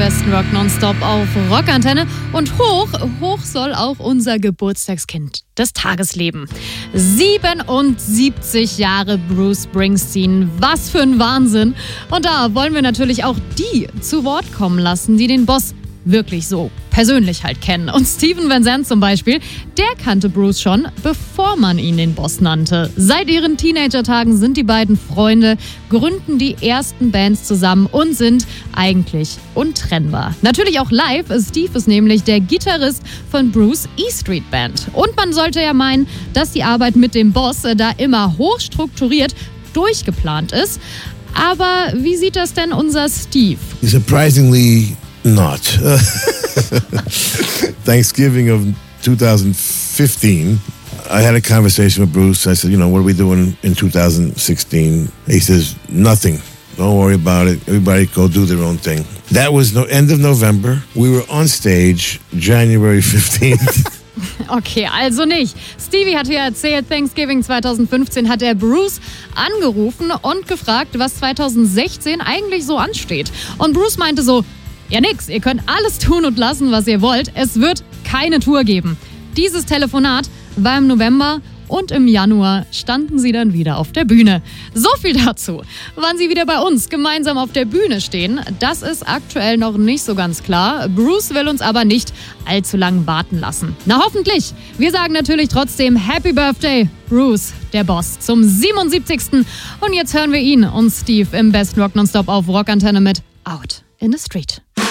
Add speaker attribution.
Speaker 1: besten Rock nonstop auf Rockantenne. Und hoch soll auch unser Geburtstagskind des Tages leben. 77 Jahre Bruce Springsteen. Was für ein Wahnsinn. Und da wollen wir natürlich auch die zu Wort kommen lassen, die den Boss wirklich so persönlich halt kennen. Und Steven Van Zandt zum Beispiel, der kannte Bruce schon, bevor man ihn den Boss nannte. Seit ihren Teenagertagen sind die beiden Freunde, gründen die ersten Bands zusammen und sind eigentlich untrennbar. Natürlich auch live. Steve ist nämlich der Gitarrist von Bruce' E-Street Band. Und man sollte ja meinen, dass die Arbeit mit dem Boss da immer hochstrukturiert durchgeplant ist. Aber wie sieht das denn unser Steve?
Speaker 2: Surprisingly not. Thanksgiving of 2015, I had a conversation with Bruce. I said, what are we doing in 2016? He says, nothing. Don't worry about it. Everybody go do their own thing. That was end of November. We were on stage January 15th.
Speaker 1: Okay, also nicht. Stevie hat hier erzählt, Thanksgiving 2015 hat er Bruce angerufen und gefragt, was 2016 eigentlich so ansteht. Und Bruce meinte so, ja nix, ihr könnt alles tun und lassen, was ihr wollt. Es wird keine Tour geben. Dieses Telefonat war im November und im Januar standen sie dann wieder auf der Bühne. So viel dazu. Wann sie wieder bei uns gemeinsam auf der Bühne stehen, das ist aktuell noch nicht so ganz klar. Bruce will uns aber nicht allzu lang warten lassen. Na hoffentlich. Wir sagen natürlich trotzdem Happy Birthday, Bruce, der Boss, zum 77. Und jetzt hören wir ihn und Steve im besten Rock Nonstop auf Rockantenne mit Out in the Street.